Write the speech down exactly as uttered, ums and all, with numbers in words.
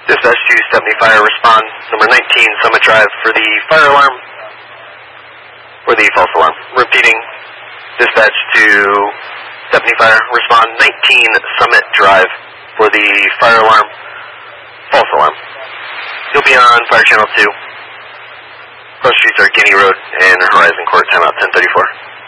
Dispatch to Stepney Fire, respond number nineteen Summit Drive for the fire alarm, or the false alarm. Repeating, dispatch to Stepney Fire, respond nineteen Summit Drive for the fire alarm, false alarm. You'll be on Fire Channel two. Cross streets are Guinea Road and Horizon Court, timeout ten thirty-four.